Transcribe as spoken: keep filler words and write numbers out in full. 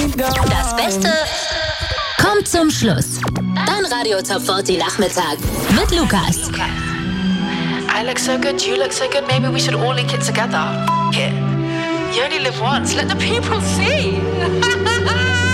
Das Beste kommt zum Schluss. Dein Radio Top vierzig Nachmittag mit Lukas. I look so good, you look so good, maybe we should all link it together. Here. You only live once, let the people see.